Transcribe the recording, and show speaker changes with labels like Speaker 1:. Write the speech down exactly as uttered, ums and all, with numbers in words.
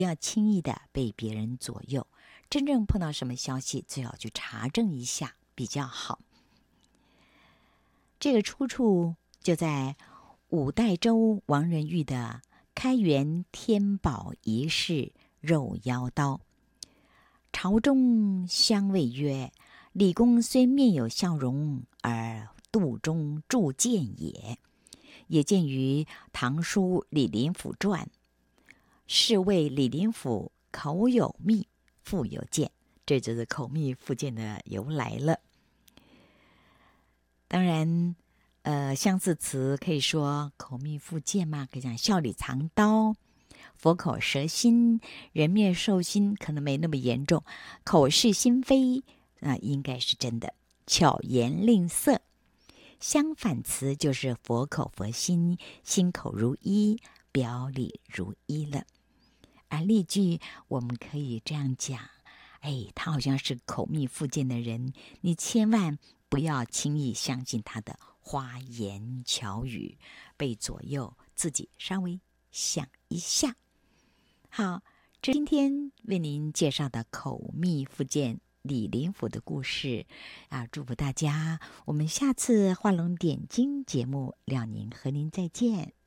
Speaker 1: 不要轻易的被别人左右。真正碰到什么消息，最好去查证一下比较好。这个出处就在五代周王仁玉的开元天宝遗事肉腰刀。朝中相谓曰：李公虽面有笑容，而肚中铸剑也。也见于《唐书李林甫传》，是谓李林甫口有蜜，腹有剑，这就是口蜜腹剑的由来了。当然，呃，相似词可以说口蜜腹剑嘛，可以讲笑里藏刀。佛口蛇心，人面兽心可能没那么严重，口是心非啊、呃，应该是真的。巧言令色，相反词就是佛口佛心，心口如一，表里如一了。而例句我们可以这样讲：哎，他好像是口蜜腹剑的人，你千万不要轻易相信他的花言巧语，被左右，自己稍微想一下。好，这今天为您介绍的口蜜腹剑李林甫的故事啊，祝福大家。我们下次画龙点睛节目，廖宁和您再见。